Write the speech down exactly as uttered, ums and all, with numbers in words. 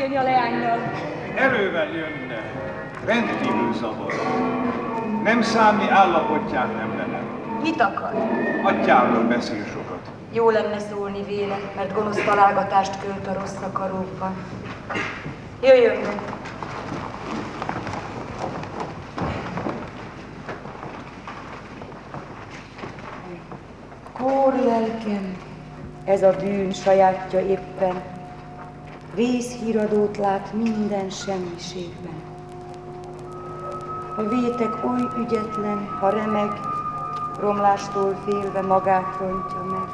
beszélni a leánynal. Erővel jönne. Rendkívül zavar. Nem számni állapotját nem velem. Mit akar? Atyáról beszél sokat. Jó lenne szólni véle, mert gonosz találgatást költ a rossz akarókban. Jöjjön be! Kórlelkem, ez a bűn sajátja éppen, vészhíradót lát minden semmiségben. A vétek oly ügyetlen, ha remeg, romlástól félve magát rontja meg.